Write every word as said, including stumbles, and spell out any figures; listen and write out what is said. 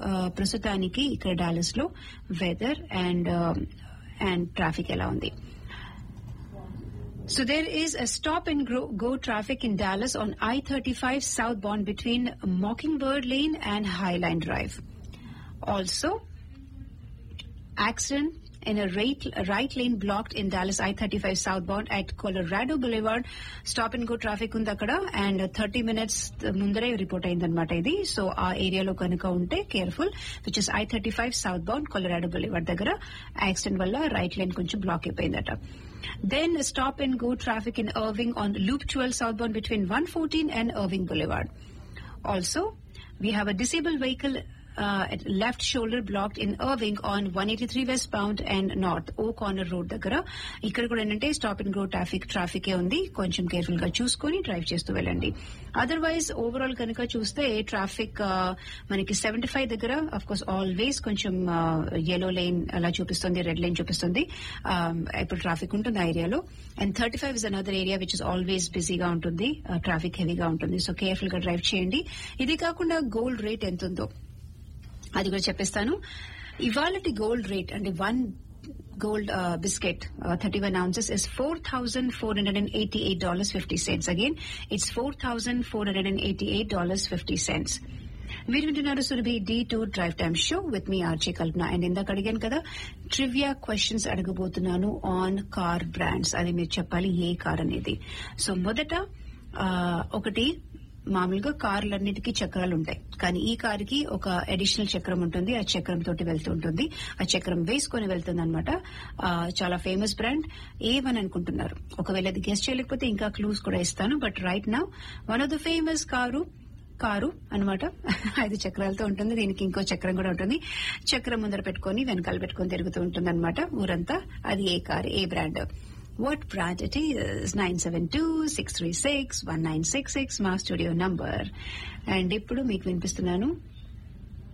ప్రస్తుతానికి ఇక్కడ డాలస్ లో వెదర్ అండ్ అండ్ ట్రాఫిక్ ఎలా ఉంది. So there is a stop and go traffic in Dallas on I thirty-five southbound between Mockingbird Lane and Highline Drive. Also, accident in a right, right lane blocked in Dallas I thirty-five southbound at Colorado Boulevard. Stop and go traffic ఉంది అక్కడ and thirty minutes ముందరే report అయిందనమాట ఇది. So ఆ ఏరియాలో కనుక ఉంటే careful, which is I thirty five south bound Colorado బులివార్డ్ దగ్గర యాక్సిడెంట్ వల్ల రైట్ లైన్ కొంచెం black అయిపోయిందట. Then stop and go traffic in Irving on Loop twelve southbound between one fourteen and Irving Boulevard. Also, we have a disabled vehicle uh, at left shoulder blocked in Irving on one eighty-three westbound and north O Corner Road దగ్గర. ఇక్కడ కూడా ఏంటంటే stop and go traffic traffic ఏ ఉంది, కొంచెం careful గా చూసుకుని drive చేస్తూ వెళ్ళండి. అదర్వైజ్ ఓవరాల్ కనుక చూస్తే ట్రాఫిక్ మనకి సెవెంటీ ఫైవ్ దగ్గర అఫ్ కోర్స్ ఆల్వేస్ కొంచెం యెల్లో లైన్ అలా చూపిస్తుంది, రెడ్ లైన్ చూపిస్తుంది, ఇప్పుడు ట్రాఫిక్ ఉంటుంది ఆ ఏరియాలో. And thirty five is another area which is always బిజీగా ఉంటుంది, ట్రాఫిక్ హెవీగా ఉంటుంది. సో కేర్ఫుల్ గా డ్రైవ్ చేయండి. ఇది కాకుండా గోల్డ్ రేట్ ఎంత ఉందో అది కూడా చెప్పేస్తాను. ఇవాళటి గోల్డ్ రేట్ అంటే one gold biscuit thirty one ounces is four thousand four hundred eighty-eight dollars and fifty cents. Again, it's four thousand four hundred eighty-eight dollars and fifty cents. మీరు వింటున్నారు Surabhi D two drive time show with me RJ Kalpana. And ఇందాక అడిగాను కదా trivia questions అడగబోతున్నాను on car brands, అది మీరు చెప్పాలి ఏ car అనేది. So మొదట ఒకటి మామూలుగా కార్లన్నిటికీ చక్రాలు ఉంటాయి, కానీ ఈ కారుకి ఒక అడిషనల్ చక్రం ఉంటుంది, ఆ చక్రం తోటి వెళ్తూ ఉంటుంది, ఆ చక్రం వేసుకుని వెళ్తుంది అనమాట. చాలా ఫేమస్ బ్రాండ్. ఏమని అనుకుంటున్నారు? ఒకవేళ అది గెస్ట్ చేయలేకపోతే ఇంకా క్లూస్ కూడా ఇస్తాను. But right now one of the famous car car అనమాట, ఐదు చక్రాలతో ఉంటుంది. దీనికి ఇంకో చక్రం కూడా ఉంటుంది. చక్రం ముందర పెట్టుకుని వెనకాల పెట్టుకుని తిరుగుతూ ఉంటుంది అనమాట ఊరంతా. అది ఏ car, A brand? What brand it is? nine seven two six three six one nine six six మా స్టూడియో నంబర్. అండ్ ఇప్పుడు మీకు వినిపిస్తున్నాను